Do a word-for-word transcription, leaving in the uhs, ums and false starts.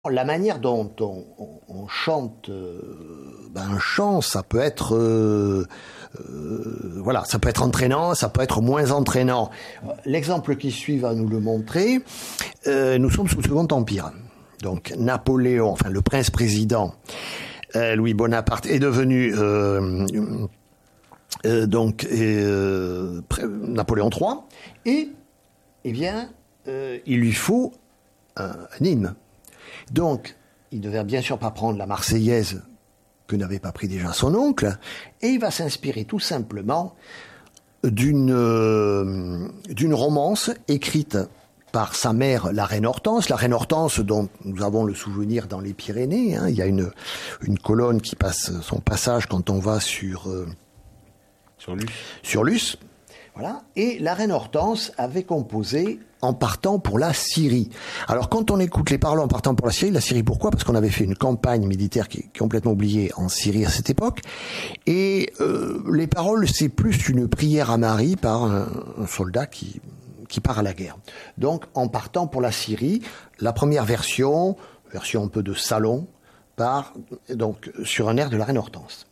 La manière dont on, on, on chante euh, ben un chant, ça peut être euh, euh, voilà, ça peut être entraînant, ça peut être moins entraînant. L'exemple qui suit va nous le montrer. Euh, nous sommes sous le Second Empire. Donc Napoléon, enfin le prince-président euh, Louis Bonaparte est devenu euh, euh, donc euh, Napoléon trois et eh bien euh, il lui faut un, un hymne. Donc, il ne devait bien sûr pas prendre la Marseillaise que n'avait pas pris déjà son oncle, et il va s'inspirer tout simplement d'une euh, d'une romance écrite par sa mère, la reine Hortense, la reine Hortense dont nous avons le souvenir dans les Pyrénées. Hein. Il y a une une colonne qui passe son passage quand on va sur euh, sur Luce. Sur Luce. Voilà. Et la reine Hortense avait composé en partant pour la Syrie. Alors quand on écoute les paroles en partant pour la Syrie, la Syrie pourquoi ? Parce qu'on avait fait une campagne militaire qui est complètement oubliée en Syrie à cette époque. Et euh, les paroles, c'est plus une prière à Marie par un, un soldat qui, qui part à la guerre. Donc en partant pour la Syrie, la première version, version un peu de salon, part donc sur un air de la reine Hortense.